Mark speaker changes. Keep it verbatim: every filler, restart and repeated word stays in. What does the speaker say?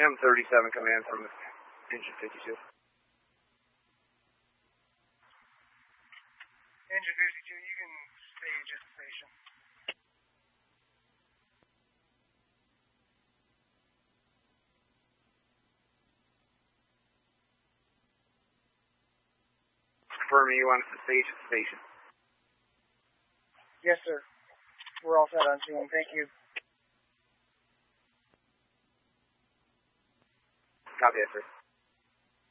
Speaker 1: M thirty-seven command from engine fifty-two.
Speaker 2: Engine fifty-two, you can stage at the station.
Speaker 1: Confirming you want us to stage at the station.
Speaker 2: Yes, sir. We're all set on scene. Thank you.
Speaker 1: Copy that, sir.